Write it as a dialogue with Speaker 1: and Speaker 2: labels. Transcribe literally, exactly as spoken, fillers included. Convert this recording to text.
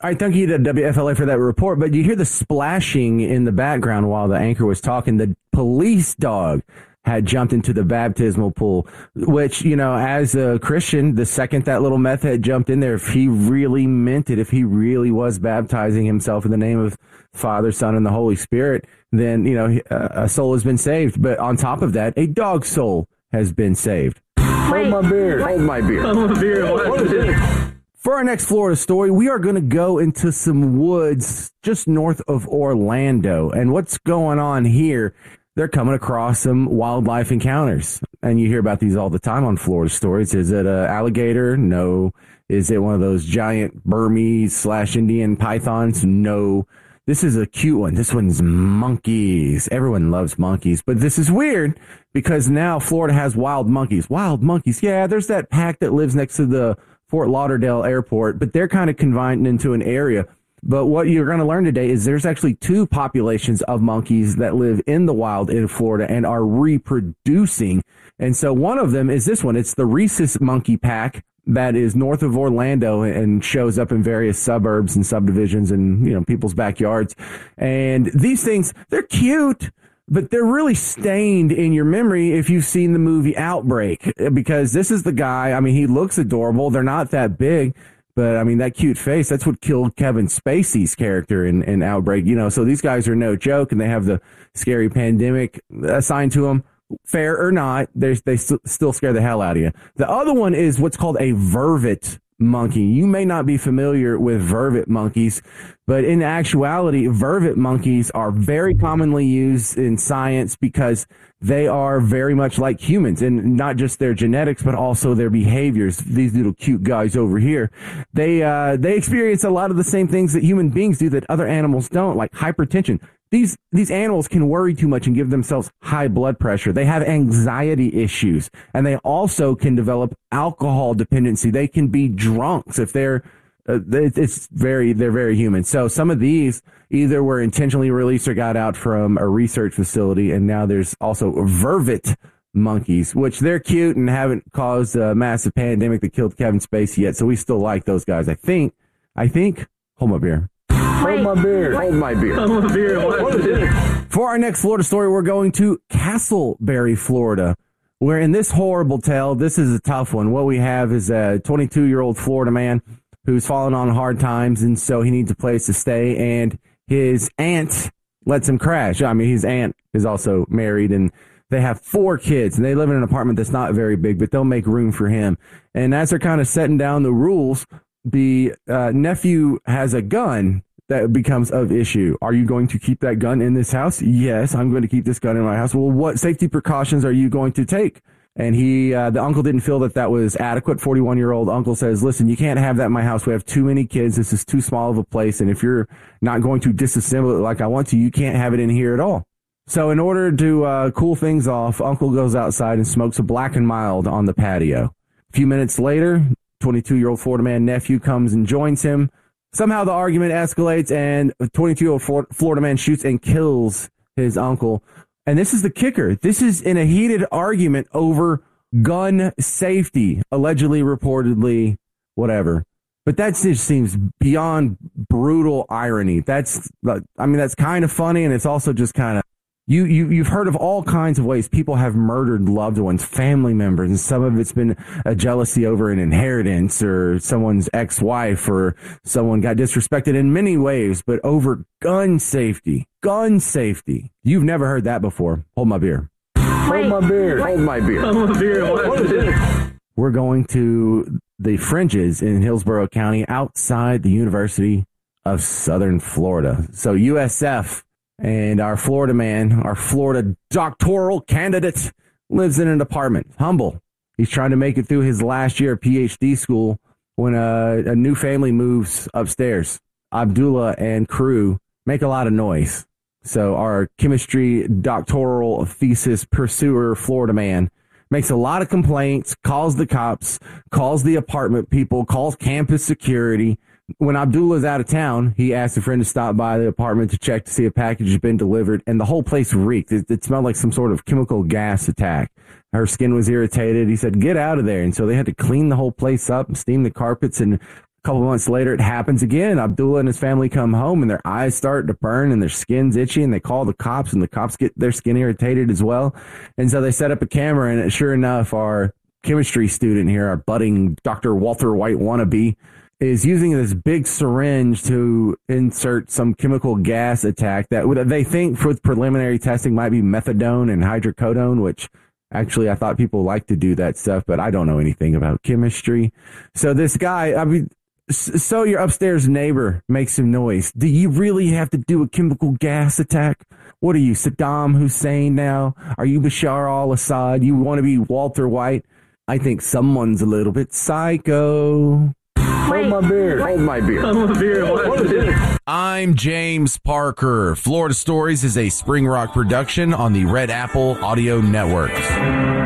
Speaker 1: All right, thank you to W F L A for that report. But you hear the splashing in the background while the anchor was talking. The police dog had jumped into the baptismal pool, which, you know, as a Christian, the second that little meth head jumped in there, if he really meant it, if he really was baptizing himself in the name of Father, Son, and the Holy Spirit, then, you know, a soul has been saved. But on top of that, a dog soul has been saved.
Speaker 2: Hold my beer.
Speaker 3: Hold my beer.
Speaker 2: Hold my beer. What is it?
Speaker 1: For our next Florida story, we are going to go into some woods just north of Orlando. And what's going on here? They're coming across some wildlife encounters. And you hear about these all the time on Florida Stories. Is it an alligator? No. Is it one of those giant Burmese slash Indian pythons? No. This is a cute one. This one's monkeys. Everyone loves monkeys. But this is weird because now Florida has wild monkeys. Wild monkeys. Yeah, there's that pack that lives next to the Fort Lauderdale airport, but they're kind of confined into an area. But what you're going to learn today is there's actually two populations of monkeys that live in the wild in Florida and are reproducing. And so one of them is this one. It's the rhesus monkey pack that is north of Orlando and shows up in various suburbs and subdivisions and, you know, people's backyards. And these things, they're cute, but they're really stained in your memory if you've seen the movie Outbreak, because this is the guy. I mean, he looks adorable. They're not that big. But, I mean, that cute face, that's what killed Kevin Spacey's character in, in Outbreak. You know, so these guys are no joke, and they have the scary pandemic assigned to them. Fair or not, they they st- still scare the hell out of you. The other one is what's called a vervet monkey. You may not be familiar with vervet monkeys, but in actuality, vervet monkeys are very commonly used in science because they are very much like humans, and not just their genetics, but also their behaviors. These little cute guys over here, they uh, they experience a lot of the same things that human beings do that other animals don't, like hypertension. These these animals can worry too much and give themselves high blood pressure. They have anxiety issues, and they also can develop alcohol dependency. They can be drunks if they're uh, it's very they're very human. So some of these either were intentionally released or got out from a research facility, and now there's also vervet monkeys, which they're cute and haven't caused a massive pandemic that killed Kevin Spacey yet. So we still like those guys. I think. I think. Hold my beer.
Speaker 3: Hold my beer.
Speaker 2: Hold my beer. Hold my beer. What is it?
Speaker 1: For our next Florida story, we're going to Castleberry, Florida, where in this horrible tale, this is a tough one. What we have is a twenty-two-year-old Florida man who's fallen on hard times, and so he needs a place to stay, and his aunt lets him crash. I mean, his aunt is also married, and they have four kids, and they live in an apartment that's not very big, but they'll make room for him. And as they're kind of setting down the rules, the uh, nephew has a gun that becomes of issue. Are you going to keep that gun in this house? Yes, I'm going to keep this gun in my house. Well, what safety precautions are you going to take? And he, uh, the uncle didn't feel that that was adequate. forty-one-year-old uncle says, listen, you can't have that in my house. We have too many kids. This is too small of a place. And if you're not going to disassemble it like I want to, you can't have it in here at all. So in order to uh, cool things off, uncle goes outside and smokes a Black and Mild on the patio. A few minutes later, twenty-two-year-old Florida man nephew comes and joins him. Somehow the argument escalates, and a twenty-two-year-old Florida man shoots and kills his uncle. And this is the kicker. This is in a heated argument over gun safety, allegedly, reportedly, whatever. But that just seems beyond brutal irony. That's, I mean, that's kind of funny, and it's also just kind of, you, you, you've heard of all kinds of ways people have murdered loved ones, family members, and some of it's been a jealousy over an inheritance or someone's ex-wife or someone got disrespected in many ways, but over gun safety, gun safety. You've never heard that before. Hold my beer.
Speaker 3: Hold my beer. Hold my beer.
Speaker 2: Hold my beer. What is it?
Speaker 1: We're going to the fringes in Hillsborough County outside the University of Southern Florida. So U S F. And our Florida man, our Florida doctoral candidate, lives in an apartment. Humble. He's trying to make it through his last year of P H D school when a, a new family moves upstairs. Abdullah and crew make a lot of noise. So our chemistry doctoral thesis pursuer Florida man makes a lot of complaints, calls the cops, calls the apartment people, calls campus security. When Abdullah's out of town, he asked a friend to stop by the apartment to check to see if a package had been delivered, and the whole place reeked. It, it smelled like some sort of chemical gas attack. Her skin was irritated. He said, get out of there. And so they had to clean the whole place up and steam the carpets and couple months later, it happens again. Abdullah and his family come home and their eyes start to burn and their skin's itchy, and they call the cops, and the cops get their skin irritated as well. And so they set up a camera, and sure enough, our chemistry student here, our budding Doctor Walter White wannabe, is using this big syringe to insert some chemical gas attack that they think for preliminary testing might be methadone and hydrocodone, which actually I thought people like to do that stuff, but I don't know anything about chemistry. So this guy, I mean, so your upstairs neighbor makes some noise. Do you really have to do a chemical gas attack? What are you, Saddam Hussein now? Are you Bashar al-Assad? You want to be Walter White? I think someone's a little bit psycho.
Speaker 3: Hold my beer. Hold my beer.
Speaker 2: Hold my beer. What is this?
Speaker 4: I'm James Parker. Florida Stories is a Spring Rock production on the Red Apple Audio Networks.